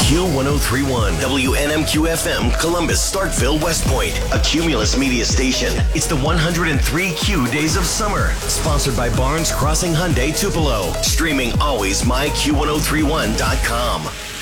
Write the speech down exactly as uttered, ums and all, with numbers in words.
Q one oh three point one, W N M Q F M, Columbus, Starkville, West Point, a Cumulus media station. It's the one hundred three Q Days of Summer, sponsored by Barnes Crossing Hyundai Tupelo. Streaming always my Q ten thirty-one dot com.